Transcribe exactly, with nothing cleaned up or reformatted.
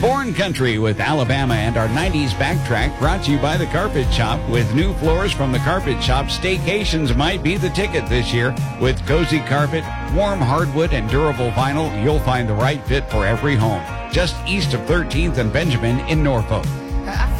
Foreign Country with Alabama and our nineties backtrack brought to you by the Carpet Shop. With new floors from the Carpet Shop, staycations might be the ticket this year. With cozy carpet, warm hardwood, and durable vinyl, you'll find the right fit for every home. Just east of thirteenth and Benjamin in Norfolk.